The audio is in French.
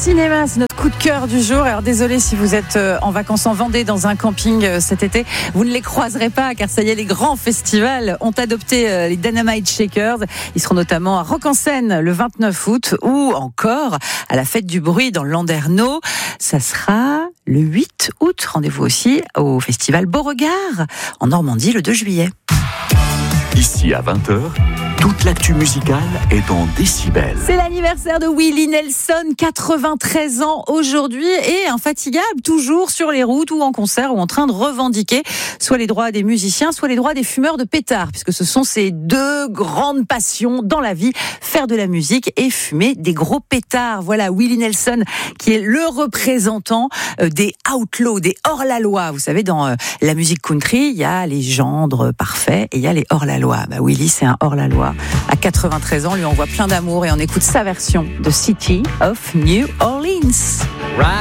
cinéma, c'est notre coup de cœur du jour. Alors désolé si vous êtes en vacances en Vendée dans un camping cet été, vous ne les croiserez pas car ça y est, les grands festivals ont adopté les Dynamite Shakers. Ils seront notamment à Rock en Seine le 29 août ou encore à la Fête du Bruit dans le Landerneau. Ça sera le 8 août. Rendez-vous aussi au festival Beauregard en Normandie le 2 juillet. Ici à 20h, toute l'actu musicale est en décibels. C'est l'anniversaire de Willie Nelson, 93 ans aujourd'hui et infatigable, toujours sur les routes ou en concert ou en train de revendiquer soit les droits des musiciens, soit les droits des fumeurs de pétards, puisque ce sont ses deux grandes passions dans la vie, faire de la musique et fumer des gros pétards. Voilà Willie Nelson qui est le représentant des outlaws, des hors-la-loi. Vous savez, dans la musique country, il y a les gendres parfaits et il y a les hors-la-loi. Willie, c'est un hors-la-loi. À 93 ans, lui envoie plein d'amour et on écoute sa version de City of New Orleans.